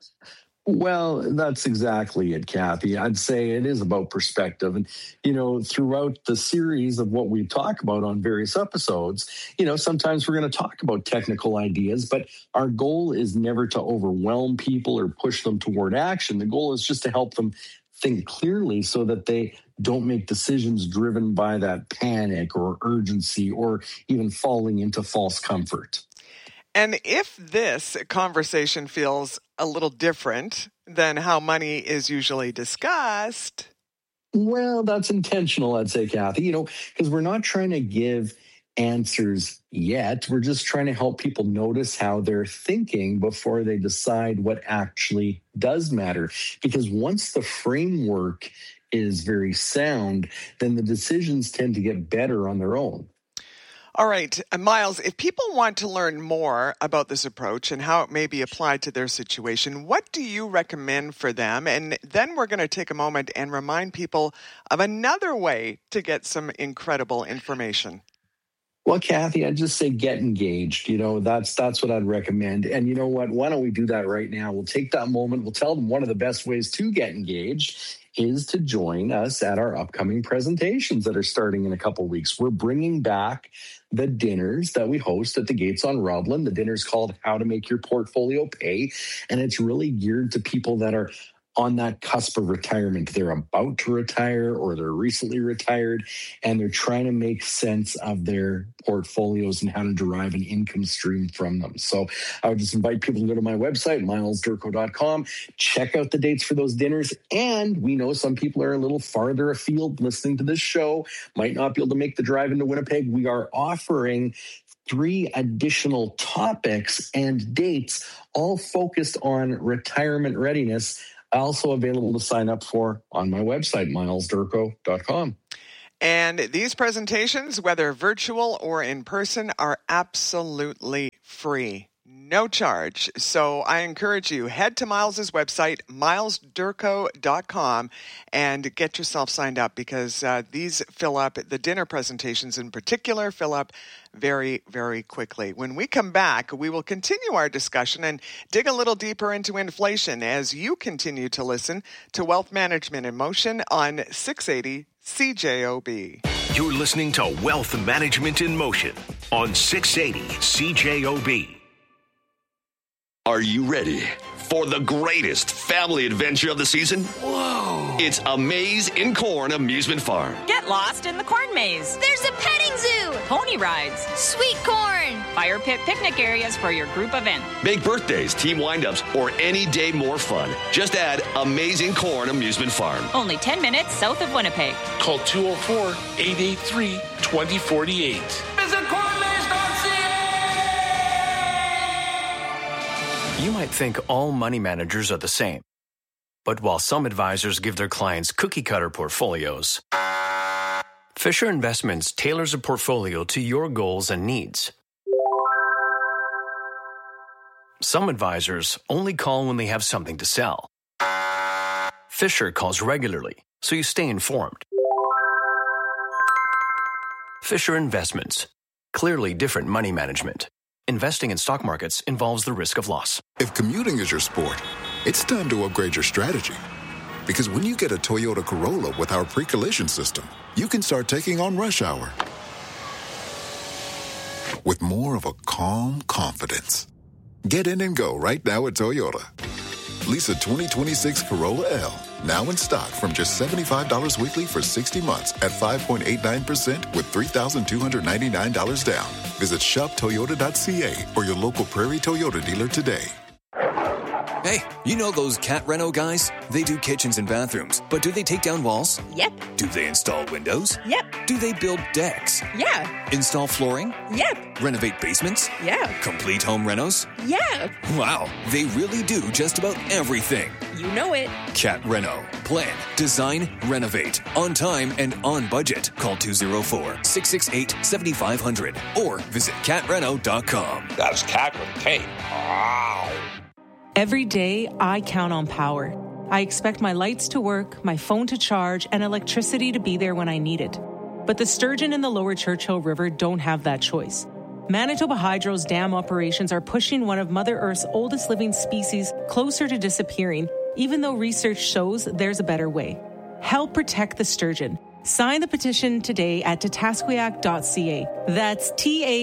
Well, that's exactly it, Kathy. I'd say it is about perspective. And, throughout the series of what we talk about on various episodes, sometimes we're going to talk about technical ideas, but our goal is never to overwhelm people or push them toward action. The goal is just to help them think clearly so that they don't make decisions driven by that panic or urgency or even falling into false comfort. And if this conversation feels a little different than how money is usually discussed, well, that's intentional, I'd say, Kathy, because we're not trying to give answers yet. We're just trying to help people notice how they're thinking before they decide what actually does matter. Because once the framework is very sound, then the decisions tend to get better on their own. All right, Miles, if people want to learn more about this approach and how it may be applied to their situation, what do you recommend for them? And then we're going to take a moment and remind people of another way to get some incredible information. Well, Kathy, I'd just say get engaged. That's what I'd recommend. And you know what? Why don't we do that right now? We'll take that moment. We'll tell them one of the best ways to get engaged is to join us at our upcoming presentations that are starting in a couple weeks. We're bringing back the dinners that we host at the Gates on Roblin. The dinner's called How to Make Your Portfolio Pay, and it's really geared to people that are on that cusp of retirement. They're about to retire or they're recently retired, and they're trying to make sense of their portfolios and how to derive an income stream from them. So I would just invite people to go to my website, milesdurko.com, check out the dates for those dinners. And we know some people are a little farther afield listening to this show, might not be able to make the drive into Winnipeg. We are offering 3 additional topics and dates, all focused on retirement readiness, also available to sign up for on my website, milesdurko.com. And these presentations, whether virtual or in person, are absolutely free. No charge. So I encourage you, head to Miles's website, milesdurko.com, and get yourself signed up because these fill up, the dinner presentations in particular, fill up very, very quickly. When we come back, we will continue our discussion and dig a little deeper into inflation as you continue to listen to Wealth Management in Motion on 680 CJOB. You're listening to Wealth Management in Motion on 680 CJOB. Are you ready for the greatest family adventure of the season? Whoa! It's A Maze in Corn Amusement Farm. Get lost in the corn maze. There's a petting zoo. Pony rides. Sweet corn. Fire pit picnic areas for your group event. Make birthdays, team windups, or any day more fun. Just add Amazing Corn Amusement Farm. Only 10 minutes south of Winnipeg. Call 204-883-2048. Visit cornmaze.ca. You might think all money managers are the same. But while some advisors give their clients cookie-cutter portfolios, Fisher Investments tailors a portfolio to your goals and needs. Some advisors only call when they have something to sell. Fisher calls regularly, so you stay informed. Fisher Investments. Clearly different money management. Investing in stock markets involves the risk of loss. If commuting is your sport, it's time to upgrade your strategy. Because when you get a Toyota Corolla with our pre-collision system, you can start taking on rush hour with more of a calm confidence. Get in and go right now at Toyota. Lease a 2026 Corolla L, now in stock from just $75 weekly for 60 months at 5.89% with $3,299 down. Visit shoptoyota.ca or your local Prairie Toyota dealer today. Hey, you know those Cat Reno guys? They do kitchens and bathrooms, but do they take down walls? Yep. Do they install windows? Yep. Do they build decks? Yeah. Install flooring? Yep. Renovate basements? Yeah. Complete home renos? Yeah. Wow, they really do just about everything. You know it. Cat Reno. Plan, design, renovate. On time and on budget. Call 204-668-7500 or visit catreno.com. That's Cat with a K. Wow. Every day, I count on power. I expect my lights to work, my phone to charge, and electricity to be there when I need it. But the sturgeon in the lower Churchill River don't have that choice. Manitoba Hydro's dam operations are pushing one of Mother Earth's oldest living species closer to disappearing, even though research shows there's a better way. Help protect the sturgeon. Sign the petition today at tatasquiac.ca. That's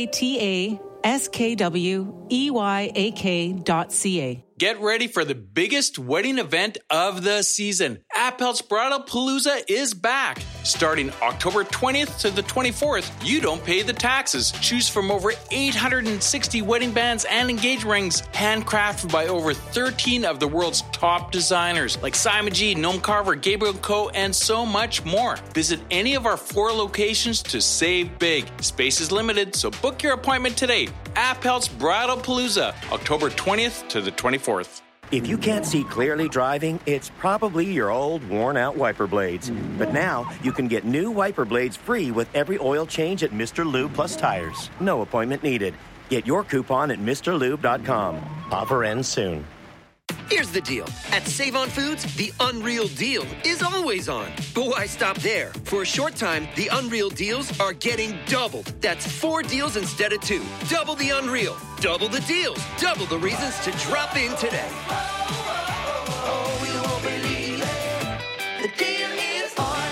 TATASKWEYAK.ca. Get ready for the biggest wedding event of the season. Appel's Bridal Palooza is back. Starting October 20th to the 24th, you don't pay the taxes. Choose from over 860 wedding bands and engagement rings, handcrafted by over 13 of the world's top designers, like Simon G, Noam Carver, Gabriel Co., and so much more. Visit any of our 4 locations to save big. Space is limited, so book your appointment today. Appel's Bridal Palooza, October 20th to the 24th. If you can't see clearly driving, it's probably your old, worn-out wiper blades. But now, you can get new wiper blades free with every oil change at Mr. Lube Plus Tires. No appointment needed. Get your coupon at MrLube.com. Offer ends soon. Here's the deal. At Save On Foods, the Unreal Deal is always on. But why stop there? For a short time, the Unreal Deals are getting doubled. That's 4 deals instead of 2. Double the Unreal. Double the deals. Double the reasons to drop in today. You won't believe it. The deal is on.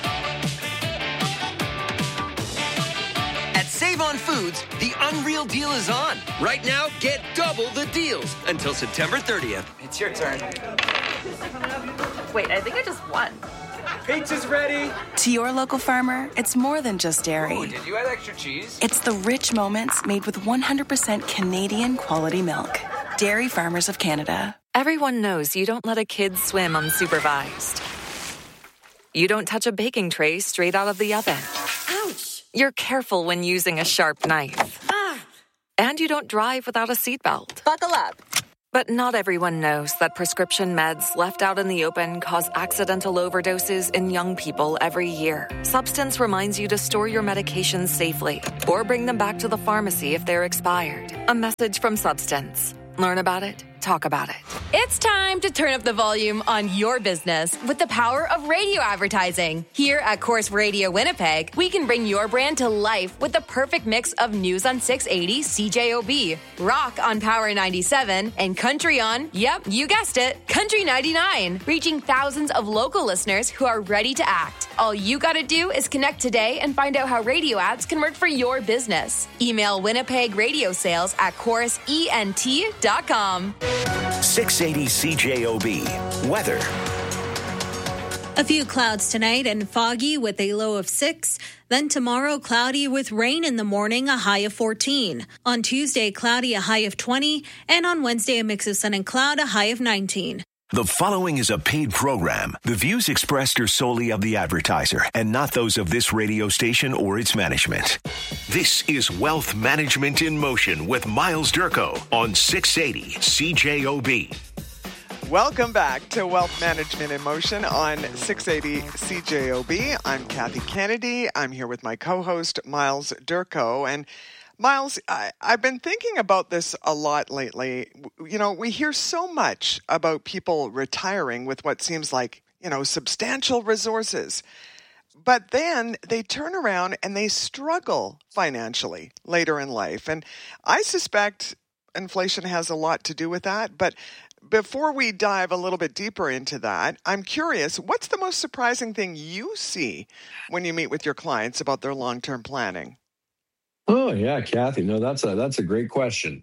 At Save On Foods, the Unreal Deal is on. Right now, get double the deals until September 30th. It's your turn. Wait, I think I just won. Pizza's ready. To your local farmer, it's more than just dairy. Oh, did you add extra cheese? It's the rich moments made with 100% Canadian quality milk. Dairy Farmers of Canada. Everyone knows you don't let a kid swim unsupervised. You don't touch a baking tray straight out of the oven. Ouch! You're careful when using a sharp knife. And you don't drive without a seatbelt. Buckle up. But not everyone knows that prescription meds left out in the open cause accidental overdoses in young people every year. Substance reminds you to store your medications safely or bring them back to the pharmacy if they're expired. A message from Substance. Learn about it. Talk about it. It's time to turn up the volume on your business with the power of radio advertising. Here at Corus Radio Winnipeg, we can bring your brand to life with the perfect mix of news on 680 CJOB, rock on Power 97, and country on, yep, you guessed it, Country 99, reaching thousands of local listeners who are ready to act. All you gotta do is connect today and find out how radio ads can work for your business. Email Winnipeg Radio Sales at corusent.com. 680 CJOB. Weather. A few clouds tonight and foggy with a low of 6. Then tomorrow, cloudy with rain in the morning, a high of 14. On Tuesday, cloudy, a high of 20. And on Wednesday, a mix of sun and cloud, a high of 19. The following is a paid program. The views expressed are solely of the advertiser and not those of this radio station or its management. This is Wealth Management in Motion with Miles Durko on 680 CJOB. Welcome back to Wealth Management in Motion on 680 CJOB. I'm Kathy Kennedy. I'm here with my co-host, Miles Durko. And Miles, I've been thinking about this a lot lately. You know, we hear so much about people retiring with what seems like, substantial resources. But then they turn around and they struggle financially later in life. And I suspect inflation has a lot to do with that. But before we dive a little bit deeper into that, I'm curious, what's the most surprising thing you see when you meet with your clients about their long-term planning? Oh, yeah, Kathy. No, that's a great question.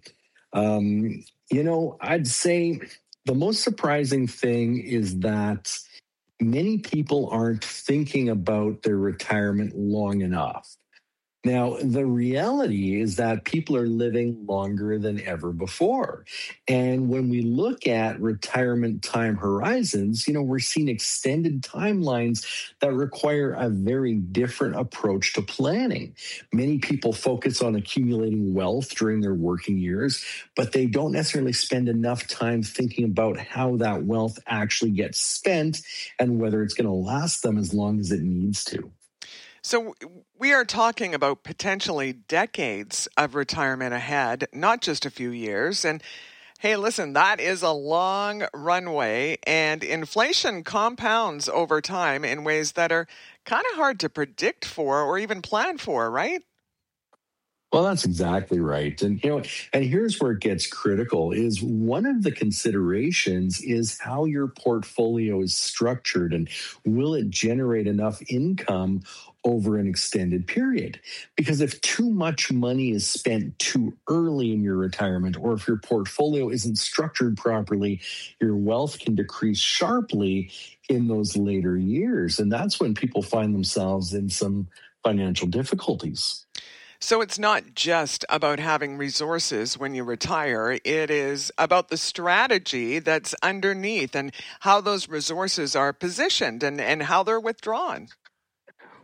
I'd say the most surprising thing is that many people aren't thinking about their retirement long enough. Now, the reality is that people are living longer than ever before. And when we look at retirement time horizons, we're seeing extended timelines that require a very different approach to planning. Many people focus on accumulating wealth during their working years, but they don't necessarily spend enough time thinking about how that wealth actually gets spent and whether it's going to last them as long as it needs to. So we are talking about potentially decades of retirement ahead, not just a few years. And hey, listen, that is a long runway, and inflation compounds over time in ways that are kind of hard to predict for or even plan for, right? Well, that's exactly right. And, and here's where it gets critical is one of the considerations is how your portfolio is structured and will it generate enough income over an extended period? Because if too much money is spent too early in your retirement, or if your portfolio isn't structured properly, your wealth can decrease sharply in those later years. And that's when people find themselves in some financial difficulties. So it's not just about having resources when you retire. It is about the strategy that's underneath and how those resources are positioned and how they're withdrawn.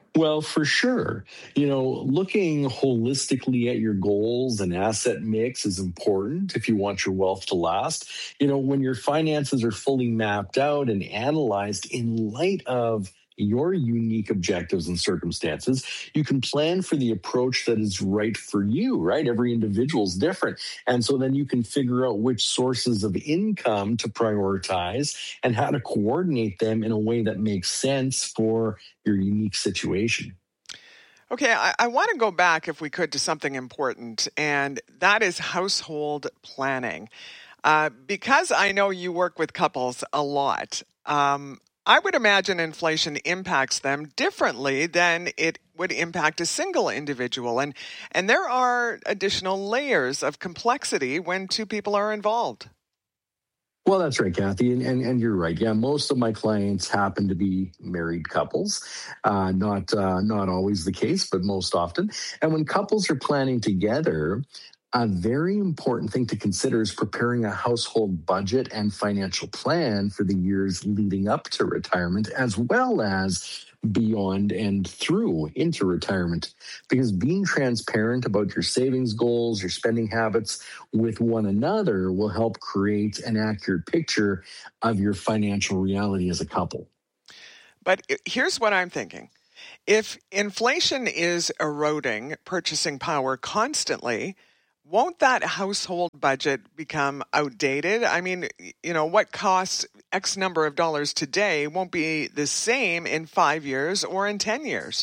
Well, for sure. Looking holistically at your goals and asset mix is important if you want your wealth to last. When your finances are fully mapped out and analyzed in light of your unique objectives and circumstances, you can plan for the approach that is right for you, right? Every individual is different. And so then you can figure out which sources of income to prioritize and how to coordinate them in a way that makes sense for your unique situation. Okay, I want to go back, if we could, to something important, and that is household planning. Because I know you work with couples a lot, I would imagine inflation impacts them differently than it would impact a single individual. And there are additional layers of complexity when two people are involved. Well, that's right, Kathy, and you're right. Yeah, most of my clients happen to be married couples. Not always the case, but most often. And when couples are planning together, a very important thing to consider is preparing a household budget and financial plan for the years leading up to retirement, as well as beyond and through into retirement. Because being transparent about your savings goals, your spending habits with one another will help create an accurate picture of your financial reality as a couple. But here's what I'm thinking. If inflation is eroding purchasing power constantly, won't that household budget become outdated? I mean, what costs X number of dollars today won't be the same in 5 years or in 10 years.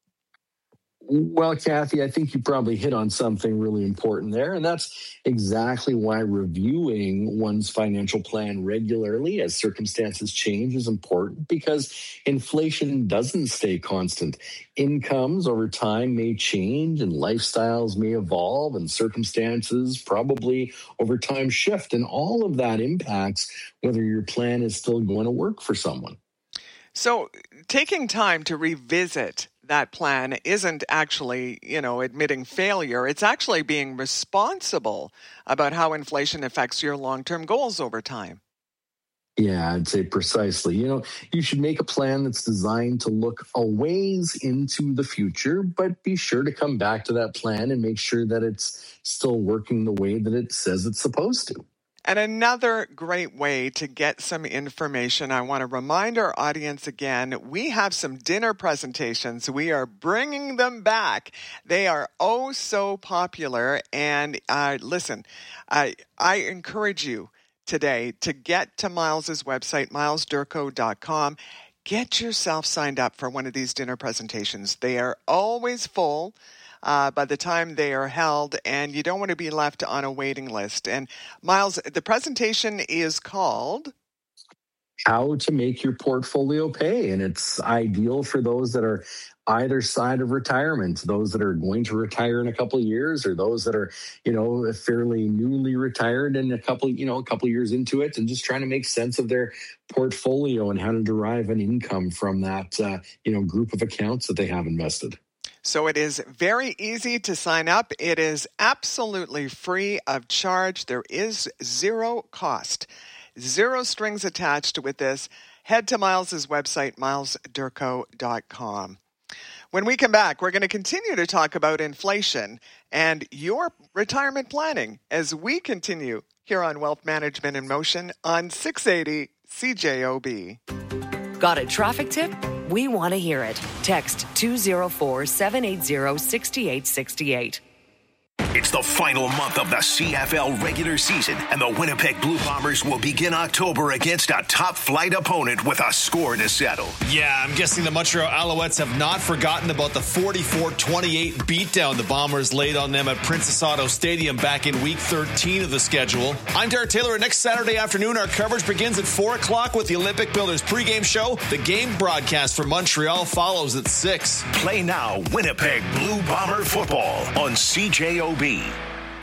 Well, Kathy, I think you probably hit on something really important there, and that's exactly why reviewing one's financial plan regularly as circumstances change is important, because inflation doesn't stay constant. Incomes over time may change and lifestyles may evolve and circumstances probably over time shift, and all of that impacts whether your plan is still going to work for someone. So taking time to revisit that plan isn't actually, admitting failure. It's actually being responsible about how inflation affects your long-term goals over time. Yeah, I'd say precisely. You should make a plan that's designed to look a ways into the future, but be sure to come back to that plan and make sure that it's still working the way that it says it's supposed to. And another great way to get some information, I want to remind our audience again, we have some dinner presentations. We are bringing them back. They are oh so popular. And listen, I encourage you today to get to Miles's website, milesdurko.com. Get yourself signed up for one of these dinner presentations. They are always full by the time they are held, and you don't want to be left on a waiting list. And Miles, the presentation is called How to Make Your Portfolio Pay, and it's ideal for those that are either side of retirement, those that are going to retire in a couple of years, or those that are, fairly newly retired and a couple years into it, and just trying to make sense of their portfolio and how to derive an income from that, group of accounts that they have invested. So it is very easy to sign up. It is absolutely free of charge. There is zero cost, zero strings attached with this. Head to Miles's website, milesdurko.com. When we come back, we're going to continue to talk about inflation and your retirement planning as we continue here on Wealth Management in Motion on 680 CJOB. Got a traffic tip? We want to hear it. Text 204-780-6868. It's the final month of the CFL regular season, and the Winnipeg Blue Bombers will begin October against a top-flight opponent with a score to settle. Yeah, I'm guessing the Montreal Alouettes have not forgotten about the 44-28 beatdown the Bombers laid on them at Princess Auto Stadium back in Week 13 of the schedule. I'm Derek Taylor, and next Saturday afternoon, our coverage begins at 4 o'clock with the Olympic Builders pregame show. The game broadcast for Montreal follows at 6. Play now Winnipeg Blue Bomber football on CJOB.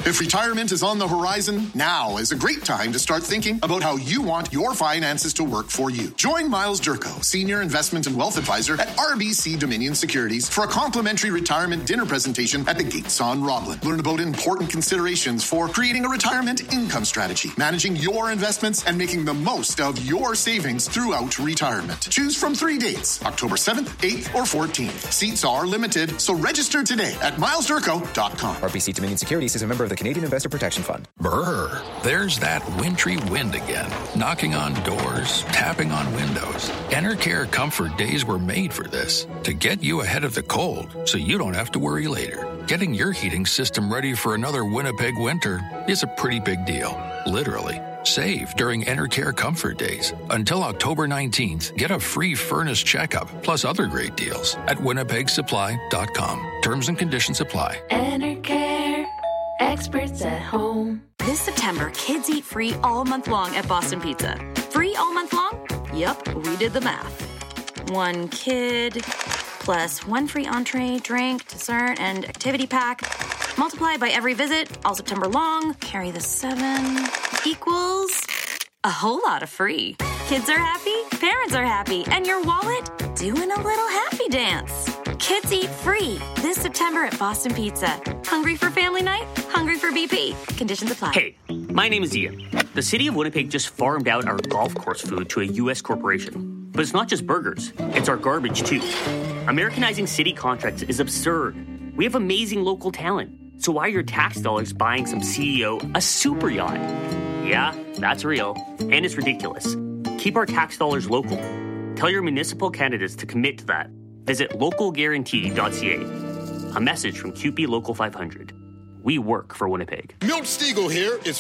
If retirement is on the horizon, now is a great time to start thinking about how you want your finances to work for you. Join Miles Durko, Senior Investment and Wealth Advisor at RBC Dominion Securities, for a complimentary retirement dinner presentation at the Gates on Roblin. Learn about important considerations for creating a retirement income strategy, managing your investments, and making the most of your savings throughout retirement. Choose from 3 dates, October 7th, 8th, or 14th. Seats are limited, so register today at milesdurko.com. RBC Dominion Securities is a member of the Canadian Investor Protection Fund. Brr, there's that wintry wind again, knocking on doors, tapping on windows. Enercare Comfort Days were made for this, to get you ahead of the cold so you don't have to worry later. Getting your heating system ready for another Winnipeg winter is a pretty big deal, literally. Save during Enercare Comfort Days. Until October 19th, get a free furnace checkup, plus other great deals at winnipegsupply.com. Terms and conditions apply. Enercare, experts at home. This September, kids eat free all month long at Boston Pizza. Free all month long? Yep, we did the math. 1 kid plus 1 free entree, drink, dessert, and activity pack. Multiply by every visit, all September long. Carry the 7 equals a whole lot of free. Kids are happy, parents are happy, and your wallet doing a little happy dance. Kids eat free this September at Boston Pizza. Hungry for family night? Hungry for BP. Conditions apply. Hey, my name is Ian. The city of Winnipeg just farmed out our golf course food to a U.S. corporation. But it's not just burgers. It's our garbage, too. Americanizing city contracts is absurd. We have amazing local talent. So why are your tax dollars buying some CEO a super yacht? Yeah, that's real. And it's ridiculous. Keep our tax dollars local. Tell your municipal candidates to commit to that. Visit localguarantee.ca. A message from CUPE Local 500. We work for Winnipeg. Milt Stegall here is